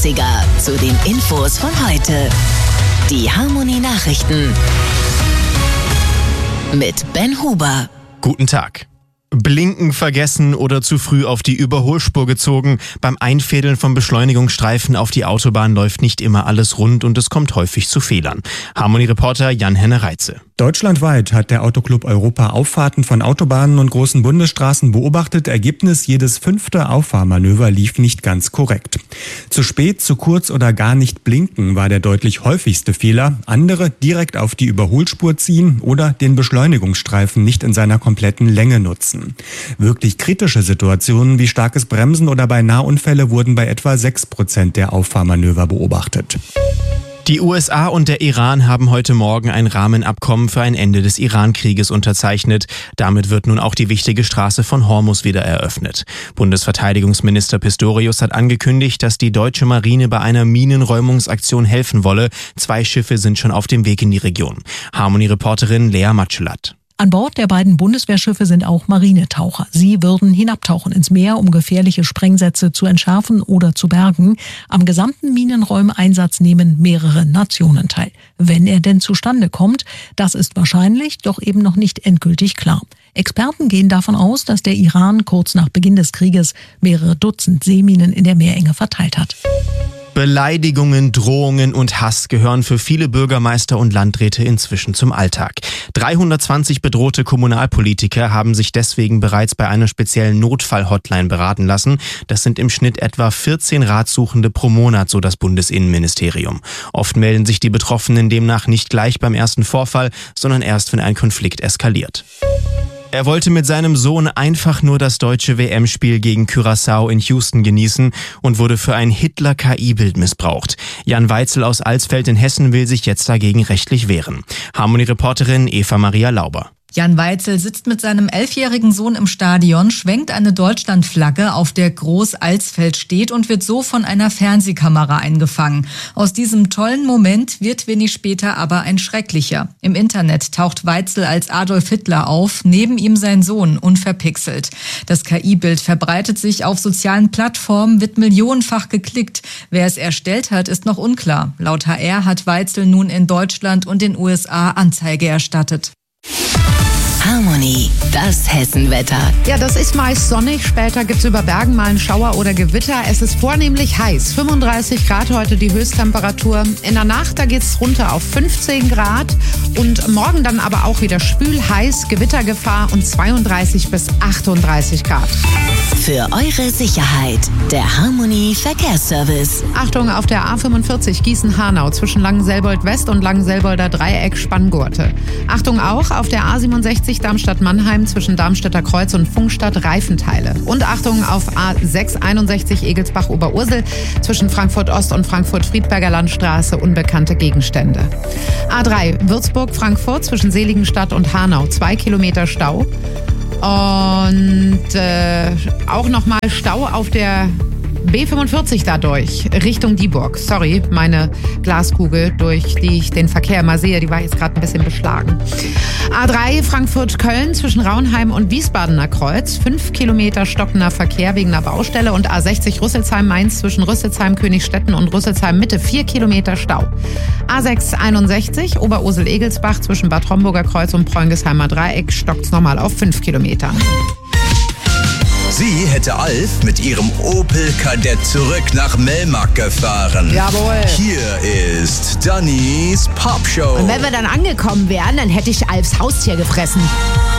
Klassiker zu den Infos von heute. Die Harmony Nachrichten mit Ben Huber. Guten Tag. Blinken vergessen oder zu früh auf die Überholspur gezogen. Beim Einfädeln von Beschleunigungsstreifen auf die Autobahn läuft nicht immer alles rund und es kommt häufig zu Fehlern. Harmony-Reporter Jan-Henne Reitze. Deutschlandweit hat der Autoclub Europa Auffahrten von Autobahnen und großen Bundesstraßen beobachtet. Ergebnis: jedes 5. Auffahrmanöver lief nicht ganz korrekt. Zu spät, zu kurz oder gar nicht blinken war der deutlich häufigste Fehler. Andere direkt auf die Überholspur ziehen oder den Beschleunigungsstreifen nicht in seiner kompletten Länge nutzen. Wirklich kritische Situationen wie starkes Bremsen oder Beinaheunfälle wurden bei etwa 6% der Auffahrmanöver beobachtet. Die USA und der Iran haben heute Morgen ein Rahmenabkommen für ein Ende des Iran-Krieges unterzeichnet. Damit wird nun auch die wichtige Straße von Hormuz wieder eröffnet. Bundesverteidigungsminister Pistorius hat angekündigt, dass die deutsche Marine bei einer Minenräumungsaktion helfen wolle. 2 Schiffe sind schon auf dem Weg in die Region. Harmony-Reporterin Lea Matschelat. An Bord der beiden Bundeswehrschiffe sind auch Marinetaucher. Sie würden hinabtauchen ins Meer, um gefährliche Sprengsätze zu entschärfen oder zu bergen. Am gesamten Minenräumeinsatz nehmen mehrere Nationen teil. Wenn er denn zustande kommt, das ist wahrscheinlich, doch eben noch nicht endgültig klar. Experten gehen davon aus, dass der Iran kurz nach Beginn des Krieges mehrere Dutzend Seeminen in der Meerenge verteilt hat. Beleidigungen, Drohungen und Hass gehören für viele Bürgermeister und Landräte inzwischen zum Alltag. 320 bedrohte Kommunalpolitiker haben sich deswegen bereits bei einer speziellen Notfall-Hotline beraten lassen. Das sind im Schnitt etwa 14 Ratsuchende pro Monat, so das Bundesinnenministerium. Oft melden sich die Betroffenen demnach nicht gleich beim ersten Vorfall, sondern erst, wenn ein Konflikt eskaliert. Er wollte mit seinem Sohn einfach nur das deutsche WM-Spiel gegen Curaçao in Houston genießen und wurde für ein Hitler-KI-Bild missbraucht. Jan Weitzel aus Alsfeld in Hessen will sich jetzt dagegen rechtlich wehren. Harmony-Reporterin Eva Maria Lauber. Jan Weitzel sitzt mit seinem 11-jährigen Sohn im Stadion, schwenkt eine Deutschlandflagge, auf der groß Alsfeld steht, und wird so von einer Fernsehkamera eingefangen. Aus diesem tollen Moment wird wenig später aber ein schrecklicher. Im Internet taucht Weitzel als Adolf Hitler auf, neben ihm sein Sohn, unverpixelt. Das KI-Bild verbreitet sich auf sozialen Plattformen, wird millionenfach geklickt. Wer es erstellt hat, ist noch unklar. Laut HR hat Weitzel nun in Deutschland und den USA Anzeige erstattet. Harmony, das Hessenwetter. Ja, das ist meist sonnig. Später gibt's über Bergen mal einen Schauer oder Gewitter. Es ist vornehmlich heiß. 35 Grad heute die Höchsttemperatur. In der Nacht, da geht's runter auf 15 Grad. Und morgen dann aber auch wieder schwül, heiß, Gewittergefahr und 32 bis 38 Grad. Für eure Sicherheit, der Harmony Verkehrsservice. Achtung, auf der A45 Gießen-Hanau zwischen Langenselbold West und Langenselbolder Dreieck Spanngurte. Achtung auch auf der A67 Darmstadt-Mannheim zwischen Darmstädter Kreuz und Funkstadt Reifenteile. Und Achtung auf A661 Egelsbach-Oberursel zwischen Frankfurt-Ost und Frankfurt-Friedberger Landstraße unbekannte Gegenstände. A3 Würzburg-Frankfurt zwischen Seligenstadt und Hanau 2 Kilometer Stau. Und auch nochmal Stau auf der B45 dadurch, Richtung Dieburg. Sorry, meine Glaskugel, durch die ich den Verkehr mal sehe, die war jetzt gerade ein bisschen beschlagen. A3 Frankfurt-Köln zwischen Raunheim und Wiesbadener Kreuz, 5 Kilometer stockender Verkehr wegen einer Baustelle. Und A60 Rüsselsheim-Mainz zwischen Rüsselsheim-Königstetten und Rüsselsheim-Mitte, 4 Kilometer Stau. A661 Oberursel-Egelsbach zwischen Bad Homburger Kreuz und Preungesheimer Dreieck stockt's nochmal auf 5 Kilometern. Sie hätte Alf mit ihrem Opel Kadett zurück nach Melmark gefahren. Jawohl. Hier ist Dannys Popshow. Und wenn wir dann angekommen wären, dann hätte ich Alfs Haustier gefressen.